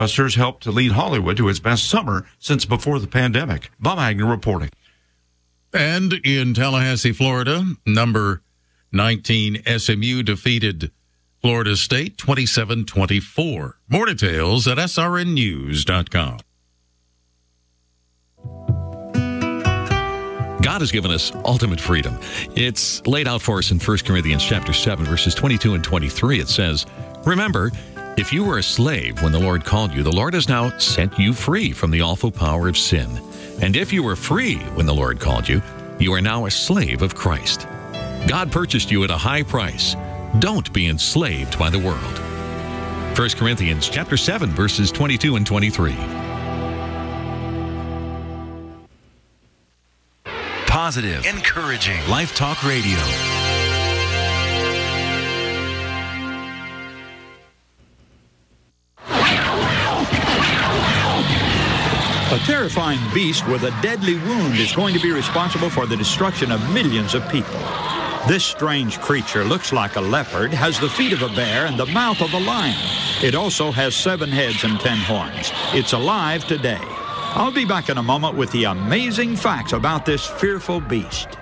Busters helped to lead Hollywood to its best summer since before the pandemic. Bob Agnew reporting. And in Tallahassee, Florida, number 19 SMU defeated Florida State 27-24. More details at srnnews.com. God has given us ultimate freedom. It's laid out for us in 1 Corinthians chapter 7, verses 22 and 23. It says, "Remember, if you were a slave when the Lord called you, the Lord has now set you free from the awful power of sin. And if you were free when the Lord called you, you are now a slave of Christ. God purchased you at a high price. Don't be enslaved by the world." 1 Corinthians chapter 7, verses 22 and 23. Positive, encouraging, Life Talk Radio. A terrifying beast with a deadly wound is going to be responsible for the destruction of millions of people. This strange creature looks like a leopard, has the feet of a bear and the mouth of a lion. It also has 7 heads and 10 horns. It's alive today. I'll be back in a moment with the amazing facts about this fearful beast.